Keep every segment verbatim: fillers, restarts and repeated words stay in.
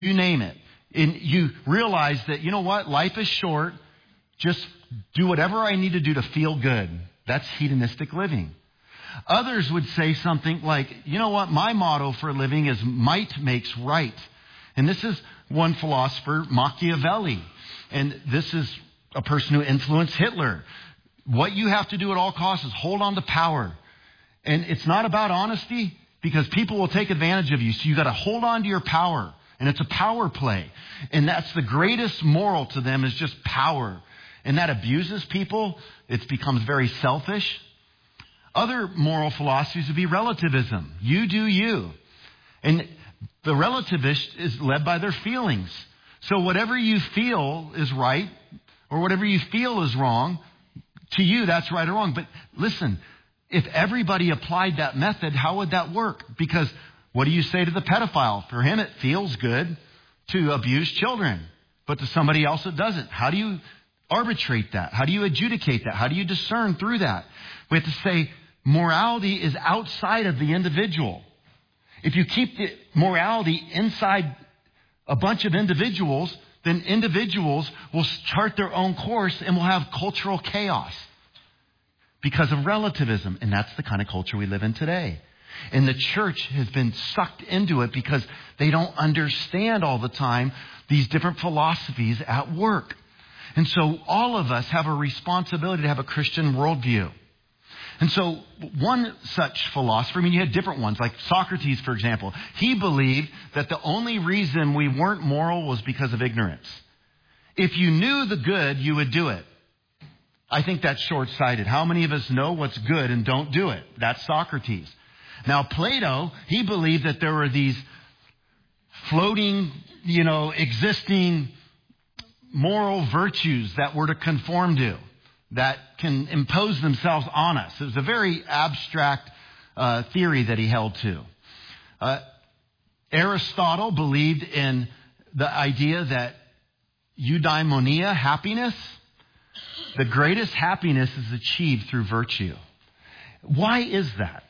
you name it. And you realize that, you know what, life is short. Just do whatever I need to do to feel good. That's hedonistic living. Others would say something like, you know what, my motto for living is might makes right. And this is one philosopher, Machiavelli. And this is a person who influenced Hitler. What you have to do at all costs is hold on to power. And it's not about honesty, because people will take advantage of you. So you got to hold on to your power. And it's a power play. And that's the greatest moral to them, is just power. And that abuses people. It becomes very selfish. Other moral philosophies would be relativism. You do you. And the relativist is led by their feelings. So whatever you feel is right, or whatever you feel is wrong, to you that's right or wrong. But listen, if everybody applied that method, how would that work? Because what do you say to the pedophile? For him, it feels good to abuse children. But to somebody else, it doesn't. How do you arbitrate that? How do you adjudicate that? How do you discern through that? We have to say morality is outside of the individual. If you keep the morality inside a bunch of individuals, then individuals will chart their own course and will have cultural chaos because of relativism. And that's the kind of culture we live in today. And the church has been sucked into it because they don't understand all the time these different philosophies at work. And so all of us have a responsibility to have a Christian worldview. And so one such philosopher, I mean, you had different ones, like Socrates, for example. He believed that the only reason we weren't moral was because of ignorance. If you knew the good, you would do it. I think that's short-sighted. How many of us know what's good and don't do it? That's Socrates. Now, Plato, he believed that there were these floating, you know, existing moral virtues that we're to conform to, that can impose themselves on us. It was a very abstract uh, theory that he held to. Uh, Aristotle believed in the idea that eudaimonia, happiness, the greatest happiness is achieved through virtue. Why is that?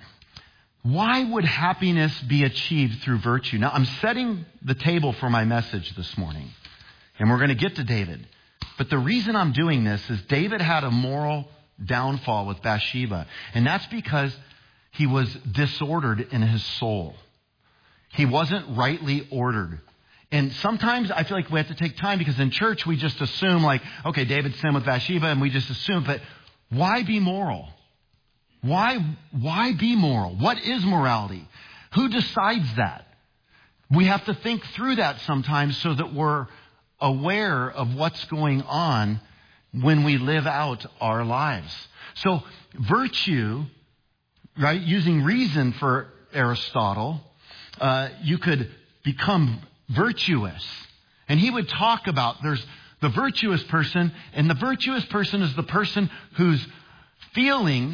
Why would happiness be achieved through virtue? Now, I'm setting the table for my message this morning, and we're going to get to David. But the reason I'm doing this is David had a moral downfall with Bathsheba, and that's because he was disordered in his soul. He wasn't rightly ordered. And sometimes I feel like we have to take time, because in church we just assume like, okay, David sinned with Bathsheba, and we just assume, but why be moral? Why, why be moral? What is morality? Who decides that? We have to think through that sometimes so that we're aware of what's going on when we live out our lives. So virtue, right, using reason for Aristotle, uh, you could become virtuous. And he would talk about there's the virtuous person, and the virtuous person is the person whose feelings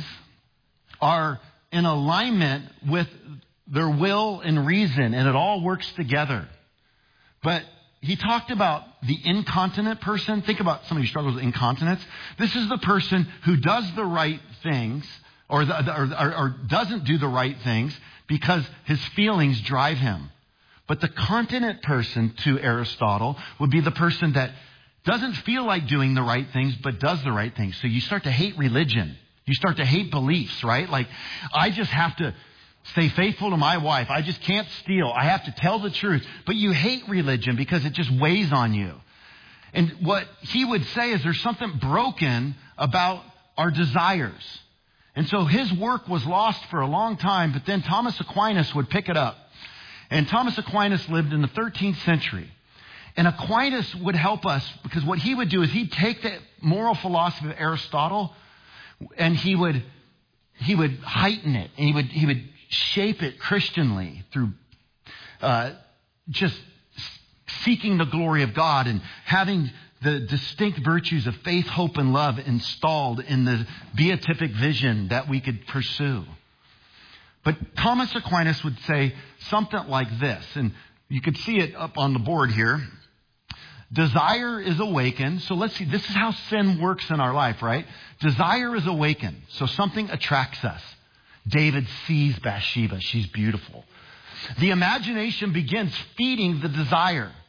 are in alignment with their will and reason, and it all works together. But he talked about the incontinent person. Think about somebody who struggles with incontinence. This is the person who does the right things or, the, or, or, or doesn't do the right things because his feelings drive him. But the continent person, to Aristotle, would be the person that doesn't feel like doing the right things but does the right things. So you start to hate religion. You start to hate beliefs, right? Like, I just have to stay faithful to my wife. I just can't steal. I have to tell the truth. But you hate religion because it just weighs on you. And what he would say is there's something broken about our desires. And so his work was lost for a long time, but then Thomas Aquinas would pick it up. And Thomas Aquinas lived in the thirteenth century. And Aquinas would help us, because what he would do is he'd take the moral philosophy of Aristotle and he would he would heighten it, and he would he would shape it Christianly through uh, just seeking the glory of God and having the distinct virtues of faith, hope, and love installed in the beatific vision that we could pursue. But Thomas Aquinas would say something like this, and you could see it up on the board here. Desire is awakened. So let's see, this is how sin works in our life, right? Desire is awakened. So something attracts us. David sees Bathsheba. She's beautiful. The imagination begins feeding the desire.